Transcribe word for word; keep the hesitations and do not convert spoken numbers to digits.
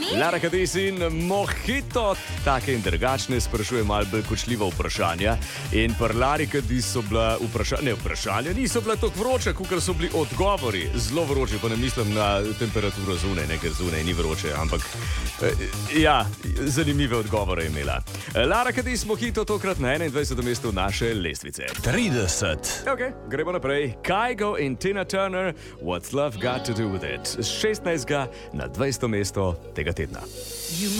Lara Kadis in Mojito, take in drugačne, sprašuje malo bolj kočljiva vprašanja. In pri Lari Kadis so bila vprašanja, ne vprašanja, niso bila tako vroče, kot so bili odgovori. Zelo vroče, pa ne mislim na temperaturo zunaj, ne ker zunaj ni vroče, ampak ja, zanimive odgovore je imela. Lara Kadis, Mojito, tokrat na enaindvajsetem mestu naše lestvice. trideset. Ok, gremo naprej. Kygo in Tina Turner, What's Love Got to Do With It? Z šestnajstega na dvajseto mesto tega tedna.